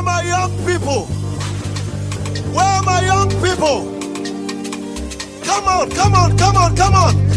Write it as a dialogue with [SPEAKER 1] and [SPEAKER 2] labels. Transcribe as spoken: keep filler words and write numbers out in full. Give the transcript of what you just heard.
[SPEAKER 1] my young people? Where are my young people? Come on, come on, come on, come on.